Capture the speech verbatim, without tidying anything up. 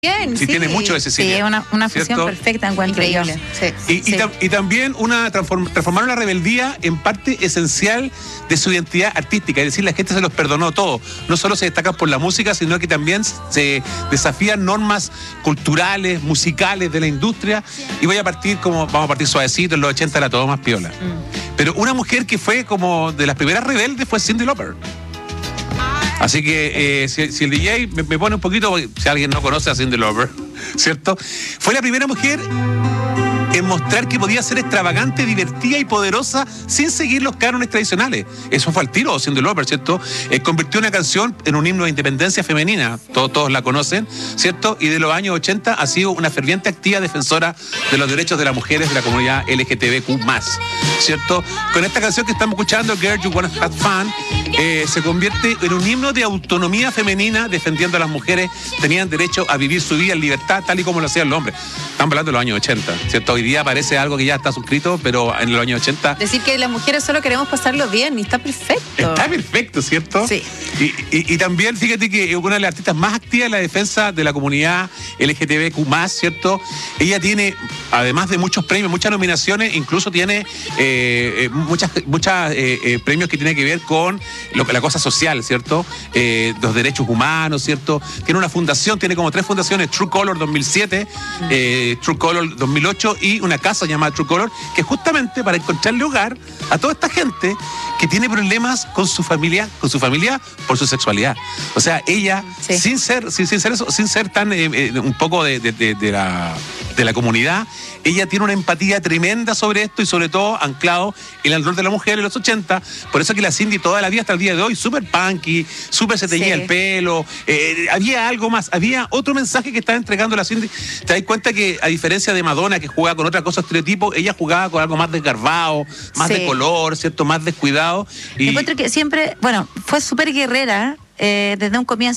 Bien, sí, sí, tiene mucho de Cecilia. Sí, una, una fusión ¿cierto? perfecta, encuentro yo. Increíble. Sí. Y, Sí. y, tam- y también una transform, transformaron la rebeldía en parte esencial de su identidad artística, es decir, la gente se los perdonó todo. No solo se destacan por la música, sino que también se desafían normas culturales, musicales de la industria. Y voy a partir como, vamos a partir suavecito, en los ochenta era todo más piola. Mm. Pero una mujer que fue como de las primeras rebeldes fue Cyndi Lauper. Así que eh, si, si el D J me, me pone un poquito, si alguien no conoce a Cyndi Lauper, ¿cierto? Fue la primera mujer en mostrar que podía ser extravagante, divertida y poderosa sin seguir los cánones tradicionales. Eso fue al tiro, Cyndi Lauper, ¿cierto? Eh, convirtió una canción en un himno de independencia femenina, todos, todos la conocen, ¿cierto? Y de los años ochenta ha sido una ferviente activa defensora de los derechos de las mujeres de la comunidad L G T B Q más, ¿cierto? Con esta canción que estamos escuchando, Girl, You Wanna Have Fun, eh, se convierte en un himno de autonomía femenina, defendiendo a las mujeres, tenían derecho a vivir su vida en libertad, tal y como lo hacían los hombres. Estamos hablando de los años ochenta, ¿cierto? Hoy día parece algo que ya está suscrito, pero en los años ochenta... Decir que las mujeres solo queremos pasarlo bien y está perfecto. Está perfecto, ¿cierto? Sí. Y, y, y también, fíjate que una de las artistas más activas en la defensa de la comunidad L G T B Q más, ¿cierto? Ella tiene, además de muchos premios, muchas nominaciones, incluso tiene eh, muchas, muchas eh, eh, premios que tienen que ver con lo, la cosa social, ¿cierto? Eh, los derechos humanos, ¿cierto? Tiene una fundación, tiene como tres fundaciones, True Color dos mil siete, eh, True Color dos mil ocho y una casa llamada True Color, que justamente para encontrarle hogar a toda esta gente que tiene problemas con su familia, con su familia por su sexualidad. O sea, ella, sí. sin ser, sin, sin ser eso, sin ser tan eh, eh, un poco de, de, de, de la de la comunidad, ella tiene una empatía tremenda sobre esto y sobre todo anclado en el rol de la mujer en los ochenta. Por eso que la Cyndi toda la vida hasta el día de hoy, súper punky, súper se teñía sí. el pelo, eh, había algo más, había otro mensaje que estaba entregando la Cyndi. Te das cuenta que a diferencia de Madonna, que jugaba con otra cosa estereotipo, ella jugaba con algo más desgarbado, más sí. de color, ¿cierto? Más descuidado. Y encuentro que siempre, bueno, fue súper guerrera eh, desde un comienzo.